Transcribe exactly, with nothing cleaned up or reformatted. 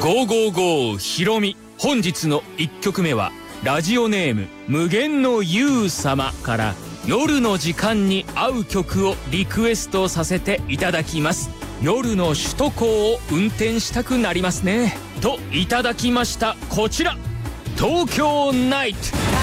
ゴーゴーゴーひろみ。本日のいっきょくめはラジオネーム無限の優様から夜の時間に合う曲をリクエストさせていただきます。夜の首都高を運転したくなりますねといただきました。こちら東京ナイト。